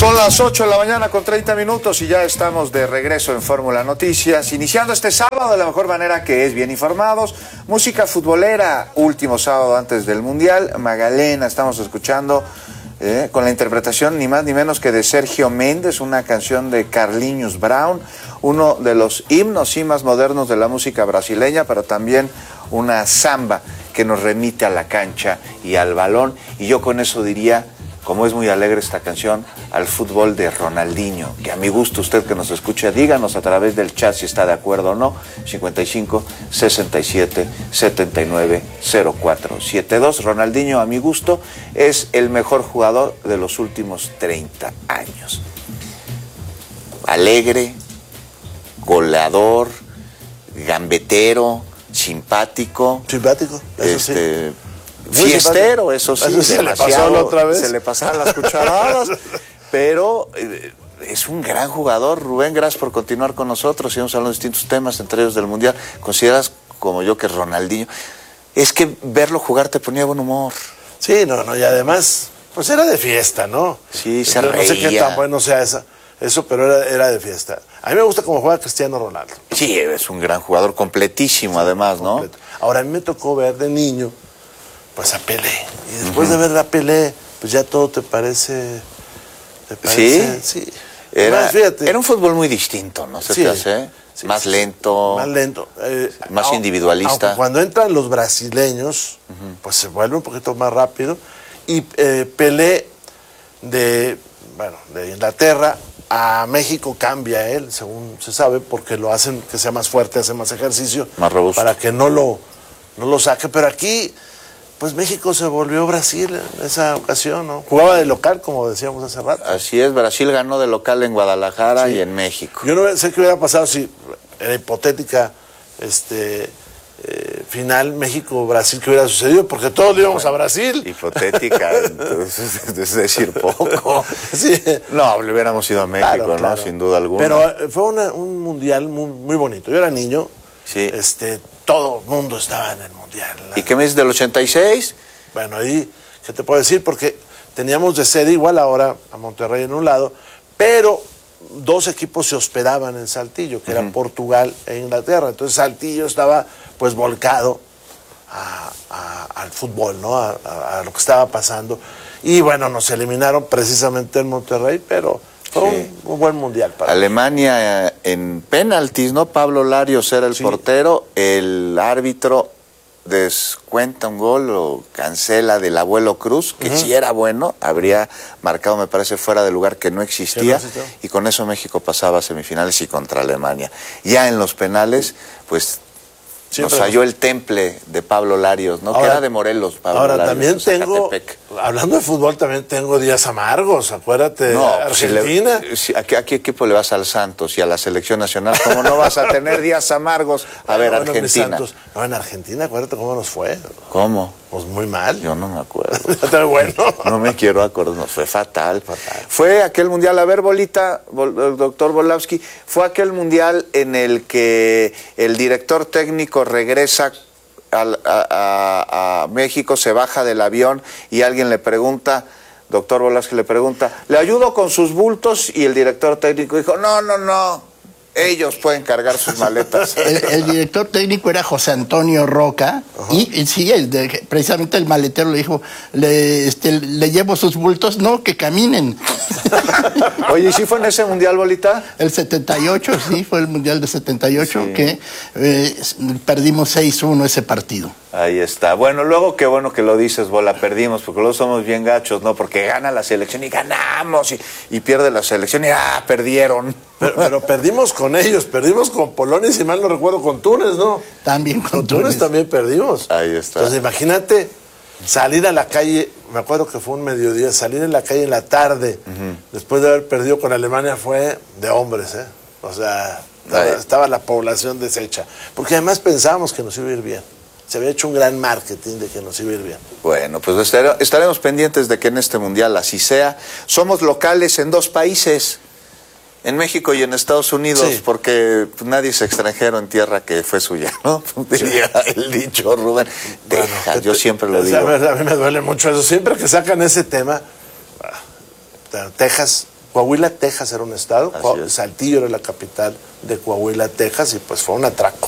Son las 8 de la mañana con 30 minutos y ya estamos de regreso en Fórmula Noticias, iniciando este sábado de la mejor manera que es, bien informados. Música futbolera, último sábado antes del Mundial. Magalena estamos escuchando con la interpretación ni más ni menos que de Sergio Méndez, una canción de Carlinhos Brown, uno de los himnos sí más modernos de la música brasileña, pero también una samba que nos remite a la cancha y al balón. Y yo con eso diría, como es muy alegre esta canción, al fútbol de Ronaldinho, que a mi gusto, usted que nos escucha, díganos a través del chat si está de acuerdo o no. 55 67 79 04 72. Ronaldinho, a mi gusto, es el mejor jugador de los últimos 30 años. Alegre, goleador, gambetero, simpático. Simpático, eso sí. Fiestero, eso sí, se le pasó la otra vez. Se le pasaron las cucharadas, pero es un gran jugador. Rubén, gracias por continuar con nosotros. Íbamos hablando de distintos temas, entre ellos del Mundial. ¿Consideras, como yo, que Ronaldinho, es que verlo jugar te ponía buen humor? Sí, no, y además, pues era de fiesta, ¿no? Sí, se reía. No sé qué tan bueno sea eso, pero era de fiesta. A mí me gusta cómo juega Cristiano Ronaldo. Sí, es un gran jugador, completísimo además, ¿no? Ahora, a mí me tocó ver de niño pues a Pelé, y después de ver a Pelé, pues ya todo te parece sí. Era un fútbol muy distinto, ¿no? ¿Se te hace? Sí, más lento, más individualista. Aunque cuando entran los brasileños, pues se vuelve un poquito más rápido, y Pelé de Inglaterra a México cambia él, según se sabe, porque lo hacen que sea más fuerte, hace más ejercicio, más robusto, para que no lo saque. Pero aquí, pues México se volvió Brasil en esa ocasión, ¿no? Jugaba de local, como decíamos hace rato. Así es, Brasil ganó de local en Guadalajara y en México. Yo no sé qué hubiera pasado si era hipotética final México-Brasil, que hubiera sucedido, porque todos íbamos a Brasil. Hipotética, entonces, es decir, poco. Sí. No, le hubiéramos ido a México, claro. ¿no? Sin duda alguna. Pero fue un mundial muy bonito. Yo era niño, sí. Todo el mundo estaba en el mundial. ¿Y qué me dices del 86? Bueno, ahí, ¿qué te puedo decir? Porque teníamos de sede igual ahora a Monterrey en un lado, pero dos equipos se hospedaban en Saltillo, que eran Portugal e Inglaterra. Entonces Saltillo estaba pues volcado al fútbol, ¿no? A lo que estaba pasando. Y bueno, nos eliminaron precisamente en Monterrey, pero fue un buen mundial para Alemania en penaltis, ¿no? Pablo Larios era el portero, el árbitro descuenta un gol o cancela del Abuelo Cruz, que si era bueno, habría marcado, me parece, fuera de lugar, que no existía, y con eso México pasaba a semifinales y contra Alemania. Ya en los penales, pues nos falló el temple de Pablo Larios, ¿no? Ahora, que era de Morelos, Pablo Larios. También tengo, hablando de fútbol, también tengo días amargos, acuérdate, Argentina. ¿A qué equipo le vas? Al Santos y a la selección nacional? ¿Cómo no vas a tener días amargos? A ver, Argentina. No, en Argentina, acuérdate cómo nos fue. ¿Cómo? Pues muy mal. Yo no me acuerdo. Está bueno. No me quiero acordar, nos fue fatal. Fue aquel mundial, a ver, Bolita, doctor Volowski, fue aquel mundial en el que el director técnico regresa a México, se baja del avión y alguien le pregunta, doctor Volowski le pregunta, ¿le ayudo con sus bultos? Y el director técnico dijo, no. Ellos pueden cargar sus maletas. El director técnico era José Antonio Roca, y sí, precisamente el maletero le dijo, le llevo sus bultos, no, que caminen. Oye, ¿y sí fue en ese mundial, Bolita? El 78, sí, fue el mundial de 78, que perdimos 6-1 ese partido. Ahí está. Bueno, luego qué bueno que lo dices, Bola, perdimos, porque luego somos bien gachos, ¿no? Porque gana la selección y ganamos, y pierde la selección y perdieron. Pero perdimos con ellos, perdimos con Polonia y si mal no recuerdo con Túnez, ¿no? También con Túnez también perdimos. Ahí está. Entonces imagínate salir a la calle, me acuerdo que fue un mediodía, salir en la calle en la tarde, después de haber perdido con Alemania, fue de hombres, ¿eh? O sea, estaba la población deshecha. Porque además pensábamos que nos iba a ir bien. Se había hecho un gran marketing de que nos iba a ir bien. Bueno, pues estaremos pendientes de que en este mundial así sea. Somos locales en 2 países. En México y en Estados Unidos, porque nadie es extranjero en tierra que fue suya, ¿no? Diría el dicho, Rubén. Texas, yo siempre lo digo. A mí me duele mucho eso. Siempre que sacan ese tema, Texas Coahuila, Texas era un estado, Así es. Saltillo era la capital de Coahuila, Texas, y pues fue un atraco.